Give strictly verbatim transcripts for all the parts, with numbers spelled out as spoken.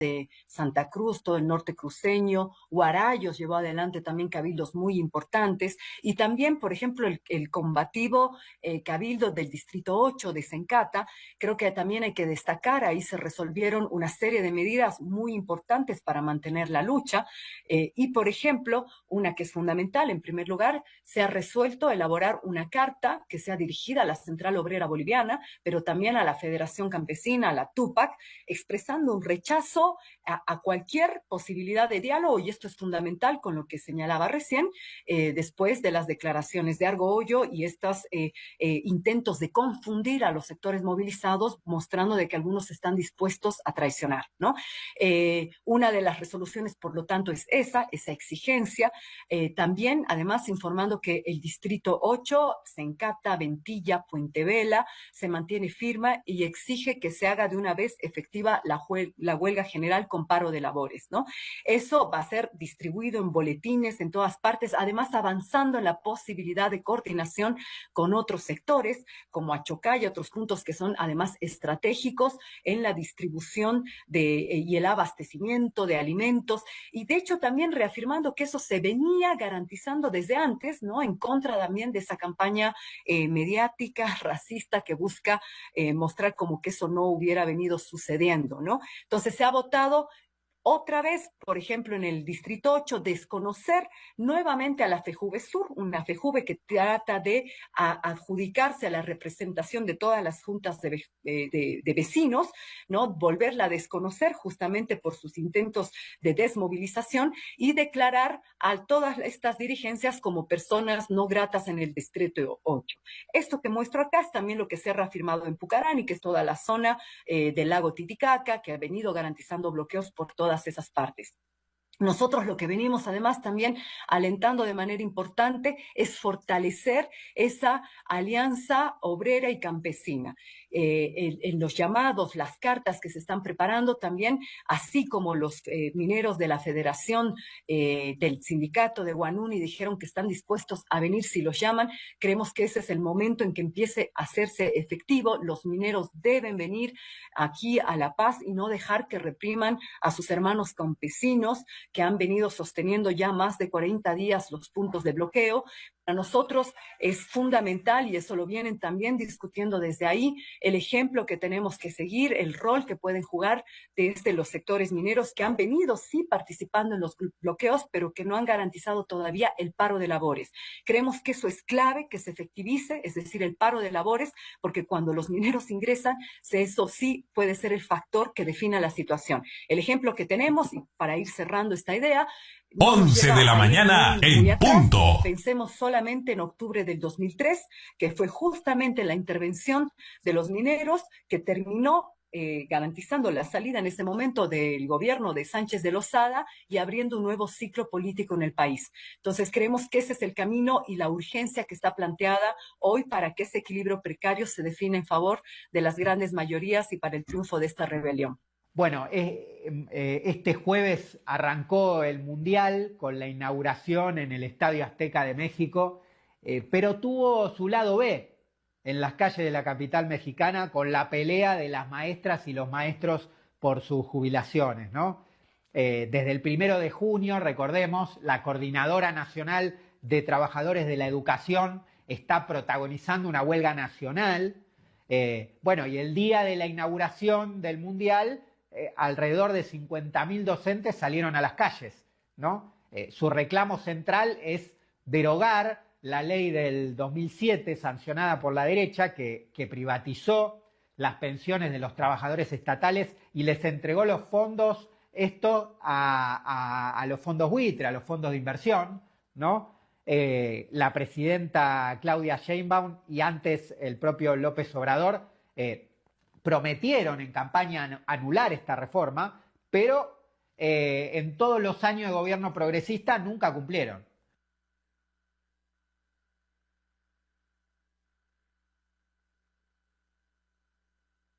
de Santa Cruz, todo el norte cruceño, Huarayos llevó adelante también cabildos muy importantes, y también, por ejemplo, el, el combativo eh, cabildo del Distrito ocho de Sencata. Creo que también hay que destacar, ahí se resolvieron una serie de medidas muy importantes para mantener la lucha, eh, y, por ejemplo, una que es fundamental, en primer lugar, se ha resuelto elaborar una carta que sea dirigida a la Central Obrera Boliviana, pero también a la Federación Campesina, a la TUPAC, expresando un rechazo a, a cualquier posibilidad de diálogo, y esto es fundamental con lo que señalaba recién, eh, después de las declaraciones de Argollo y estos eh, eh, intentos de confundir a los sectores movilizados, mostrando de que algunos están dispuestos a traicionar, ¿no? Eh, una de las resoluciones, por lo tanto, es esa, esa exigencia. Eh, también, además, informando que el Distrito ocho, Sencata, Ventilla, Puente Vela, se mantiene firme y exige que se haga de una vez efectiva la, la huelga general con paro de labores, ¿no? Eso va a ser distribuido en boletines en todas partes, además avanzando en la posibilidad de coordinación con otros sectores, como Achocay y otros puntos que son además estratégicos en la distribución de, eh, y el abastecimiento de alimentos, y de hecho también reafirmando que eso se venía garantizando desde antes, ¿no? En contra también de esa campaña eh, mediática, racista, que busca eh, mostrar como que eso no hubiera venido sucediendo, ¿no? Entonces se ha votado otra vez, por ejemplo, en el Distrito ocho, desconocer nuevamente a la FEJUVESUR, una FEJUVE que trata de a, adjudicarse a la representación de todas las juntas de, de, de vecinos, ¿no? Volverla a desconocer justamente por sus intentos de desmovilización y declarar a todas estas dirigencias como personas no gratas en el Distrito ocho. Esto que muestro acá es también lo que se ha reafirmado en Pucarani, que es toda la zona eh, del lago Titicaca, que ha venido garantizando bloqueos por toda todas esas partes. Nosotros lo que venimos además también alentando de manera importante es fortalecer esa alianza obrera y campesina. Eh, en, en los llamados, las cartas que se están preparando también, así como los eh, mineros de la Federación eh, del Sindicato de Guanuni dijeron que están dispuestos a venir si los llaman, creemos que ese es el momento en que empiece a hacerse efectivo. Los mineros deben venir aquí a La Paz y no dejar que repriman a sus hermanos campesinos, que han venido sosteniendo ya más de cuarenta días los puntos de bloqueo. Para nosotros es fundamental, y eso lo vienen también discutiendo desde ahí, el ejemplo que tenemos que seguir, el rol que pueden jugar desde los sectores mineros que han venido, sí, participando en los bloqueos, pero que no han garantizado todavía el paro de labores. Creemos que eso es clave, que se efectivice, es decir, el paro de labores, porque cuando los mineros ingresan, eso sí puede ser el factor que defina la situación. El ejemplo que tenemos, y para ir cerrando esta idea, once de la mañana en punto. Pensemos solamente en octubre del dos mil tres, que fue justamente la intervención de los mineros que terminó eh, garantizando la salida en ese momento del gobierno de Sánchez de Lozada y abriendo un nuevo ciclo político en el país. Entonces creemos que ese es el camino y la urgencia que está planteada hoy para que ese equilibrio precario se defina en favor de las grandes mayorías y para el triunfo de esta rebelión. Bueno, eh, eh, este jueves arrancó el Mundial con la inauguración en el Estadio Azteca de México, eh, pero tuvo su lado B en las calles de la capital mexicana con la pelea de las maestras y los maestros por sus jubilaciones, ¿no? Eh, desde el primero de junio, recordemos, la Coordinadora Nacional de Trabajadores de la Educación está protagonizando una huelga nacional. Eh, bueno, y el día de la inauguración del Mundial, Eh, alrededor de cincuenta mil docentes salieron a las calles, ¿no? Eh, su reclamo central es derogar la ley del dos mil siete sancionada por la derecha que, que privatizó las pensiones de los trabajadores estatales y les entregó los fondos, esto a, a, a los fondos buitre, a los fondos de inversión, ¿no? Eh, la presidenta Claudia Sheinbaum y antes el propio López Obrador eh, prometieron en campaña anular esta reforma, pero eh, en todos los años de gobierno progresista nunca cumplieron.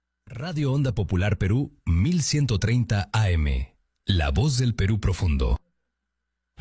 Radio Onda Popular Perú mil ciento treinta A M, La Voz del Perú Profundo.